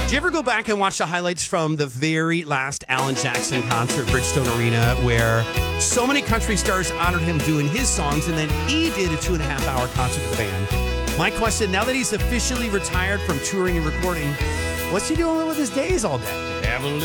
Did you ever go back and watch the highlights from the very last Alan Jackson concert at Bridgestone Arena, where so many country stars honored him doing his songs, and then he did a 2.5-hour concert with the band? My question, now that he's officially retired from touring and recording, what's he doing with his days all day? Have a little